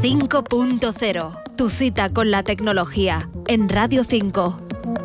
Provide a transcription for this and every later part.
5.0, tu cita con la tecnología, en Radio 5.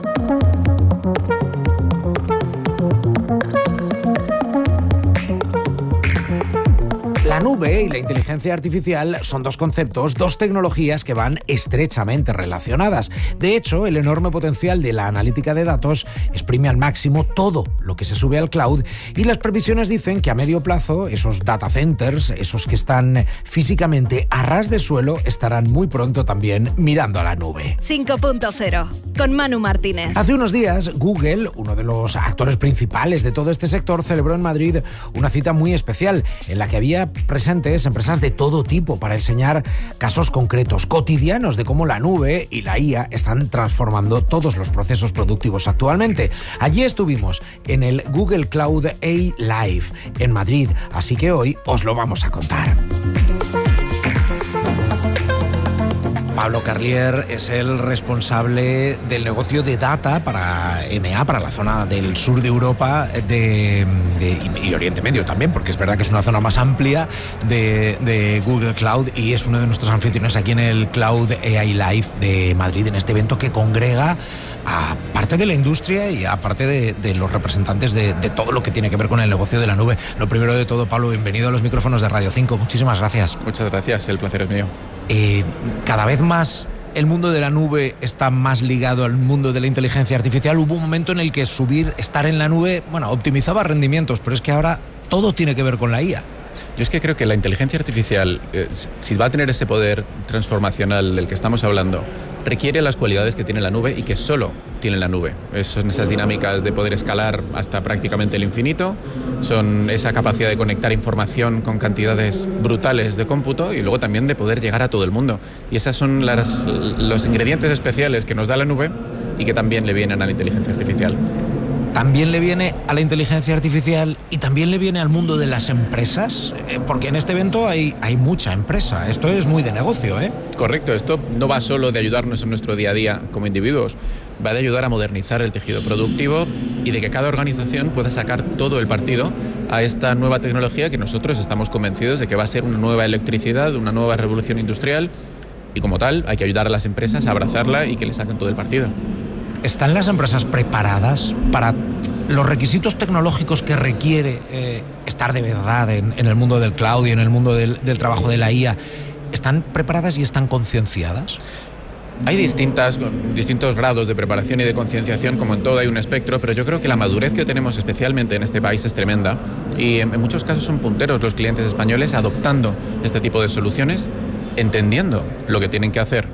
La nube y la inteligencia artificial son dos conceptos, dos tecnologías que van estrechamente relacionadas. De hecho, el enorme potencial de la analítica de datos exprime al máximo todo lo que se sube al cloud, y las previsiones dicen que a medio plazo esos data centers, esos que están físicamente a ras de suelo, estarán muy pronto también mirando a la nube. 5.0, con Manu Martínez. Hace unos días, Google, uno de los actores principales de todo este sector, celebró en Madrid una cita muy especial en la que había presentes empresas de todo tipo para enseñar casos concretos, cotidianos, de cómo la nube y la IA están transformando todos los procesos productivos actualmente. Allí estuvimos en el Google Cloud AI Live en Madrid, así que hoy os lo vamos a contar. Pablo Carlier es el responsable del negocio de data para EMEA, para la zona del sur de Europa y Oriente Medio también, porque es verdad que es una zona más amplia de Google Cloud, y es uno de nuestros anfitriones aquí en el Cloud AI Live de Madrid, en este evento que congrega a parte de la industria y a parte de los representantes de todo lo que tiene que ver con el negocio de la nube. Lo primero de todo, Pablo, bienvenido a los micrófonos de Radio 5. Muchísimas gracias. Muchas gracias, el placer es mío. Cada vez más el mundo de la nube está más ligado al mundo de la inteligencia artificial. Hubo un momento en el que estar en la nube, optimizaba rendimientos, pero es que ahora todo tiene que ver con la IA. Yo es que creo que la inteligencia artificial, si va a tener ese poder transformacional del que estamos hablando, requiere las cualidades que tiene la nube y que solo tiene la nube. Son esas dinámicas de poder escalar hasta prácticamente el infinito, son esa capacidad de conectar información con cantidades brutales de cómputo y luego también de poder llegar a todo el mundo. Y esas son los ingredientes especiales que nos da la nube y que también le vienen a la inteligencia artificial. También le viene a la inteligencia artificial y también le viene al mundo de las empresas, porque en este evento hay mucha empresa. Esto es muy de negocio, ¿eh? Correcto, esto no va solo de ayudarnos en nuestro día a día como individuos, va de ayudar a modernizar el tejido productivo y de que cada organización pueda sacar todo el partido a esta nueva tecnología que nosotros estamos convencidos de que va a ser una nueva electricidad, una nueva revolución industrial, y como tal hay que ayudar a las empresas a abrazarla y que le saquen todo el partido. ¿Están las empresas preparadas para los requisitos tecnológicos que requiere estar de verdad en el mundo del cloud y en el mundo del trabajo de la IA? ¿Están preparadas y están concienciadas? Hay distintos grados de preparación y de concienciación, como en todo hay un espectro, pero yo creo que la madurez que tenemos especialmente en este país es tremenda, y en muchos casos son punteros los clientes españoles adoptando este tipo de soluciones, entendiendo lo que tienen que hacer